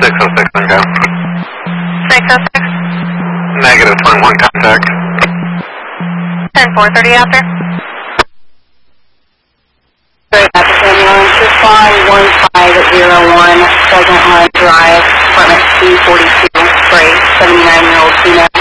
606 on go. 606? Negative, 21 contact. 10430 after. Great, Dr. Ambulance, respond 1501 Pleasant Line Drive, apartment 242, Spray, 79-year-old female.